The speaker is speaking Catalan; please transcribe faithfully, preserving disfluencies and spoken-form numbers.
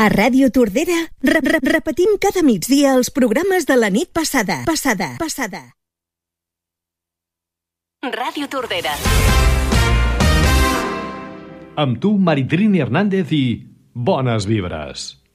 A Ràdio Tordera re re repetim cada migdia els programes de la nit passada. Passada, passada. Ràdio Tordera. Amb tu, Maritrini Hernández i Bones Vibres.